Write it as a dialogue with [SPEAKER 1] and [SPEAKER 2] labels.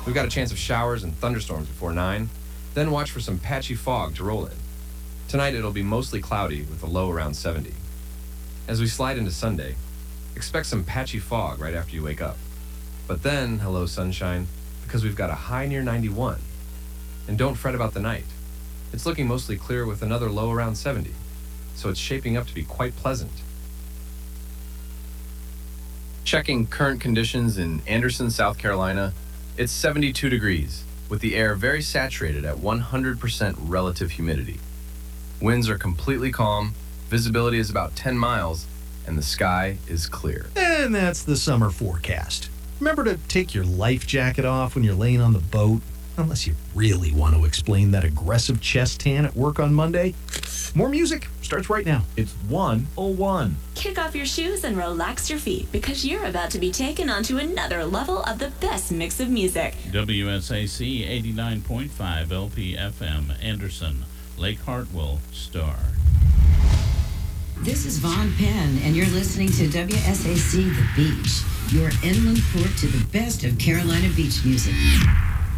[SPEAKER 1] We've got a chance of showers and thunderstorms before 9, then watch for some patchy fog to roll in. Tonight it'll be mostly cloudy with a low around 70. As we slide into Sunday, expect some patchy fog right after you wake up. But then, hello sunshine, because we've got a high near 91. And don't fret about the night. It's looking mostly clear with another low around 70, so it's shaping up to be quite pleasant. Checking current conditions in Anderson, South Carolina, it's 72 degrees, with the air very saturated at 100% relative humidity. Winds are completely calm, visibility is about 10 miles, and the sky is clear.
[SPEAKER 2] And that's the summer forecast. Remember to take your life jacket off when you're laying on the boat, unless you really want to explain that aggressive chest tan at work on Monday. More music starts right now.
[SPEAKER 3] It's 101.
[SPEAKER 4] Kick off your shoes and relax your feet because you're about to be taken onto another level of the best mix of music.
[SPEAKER 5] WSAC 89.5 LPFM, Anderson, Lake Hartwell, Star.
[SPEAKER 6] This is Vaughn Penn, and you're listening to WSAC The Beach, your inland port to the best of Carolina beach music.